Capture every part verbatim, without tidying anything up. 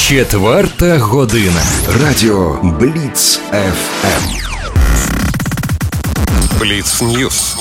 Четверта година. Радіо Бліц еф ем. Бліц Ньюс.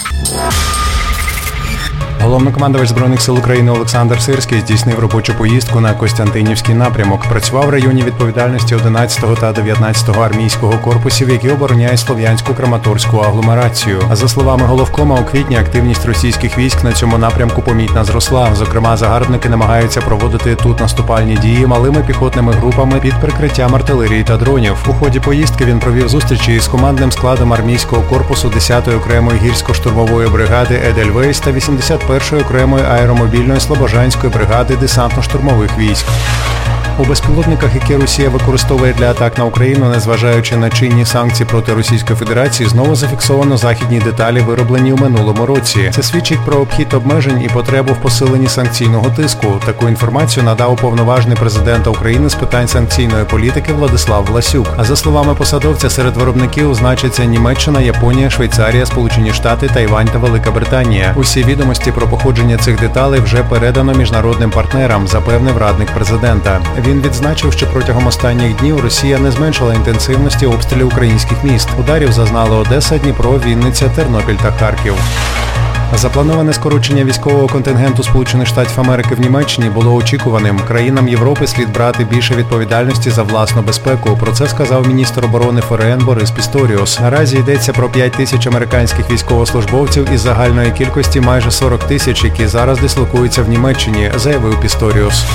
Головнокомандувач Збройних сил України Олександр Сирський здійснив робочу поїздку на Костянтинівський напрямок. Працював в районі відповідальності одинадцятого та дев'ятнадцятого армійського корпусів, які обороняють Слов'янську Краматорську агломерацію. А за словами головкома, у квітні активність російських військ на цьому напрямку помітно зросла. Зокрема, загарбники намагаються проводити тут наступальні дії малими піхотними групами під прикриттям артилерії та дронів. У ході поїздки він провів зустрічі із командним складом армійського корпусу десятої окремої гірсько-штурмової бригади «Едельвейс» та вісімдесят першої окремої аеромобільної Слобожанської бригади десантно-штурмових військ. У безпілотниках, які Росія використовує для атак на Україну, незважаючи на чинні санкції проти Російської Федерації, знову зафіксовано західні деталі, вироблені у минулому році. Це свідчить про обхід обмежень і потребу в посиленні санкційного тиску. Таку інформацію надав уповноважений президента України з питань санкційної політики Владислав Власюк. А за словами посадовця, серед виробників значаться Німеччина, Японія, Швейцарія, Сполучені Штати, Тайвань та Велика Британія. Усі відомості про походження цих деталей вже передано міжнародним партнерам, запевнив радник президента. Він відзначив, що протягом останніх днів Росія не зменшила інтенсивності обстрілів українських міст. Ударів зазнали Одеса, Дніпро, Вінниця, Тернопіль та Харків. Заплановане скорочення військового контингенту Сполучених Штатів Америки в Німеччині було очікуваним. Країнам Європи слід брати більше відповідальності за власну безпеку. Про це сказав міністр оборони ФРН Борис Пісторіус. Наразі йдеться про п'ять тисяч американських військовослужбовців із загальної кількості майже сорок тисяч, які зараз дислокуються в Німеччині, заявив Пісторіус.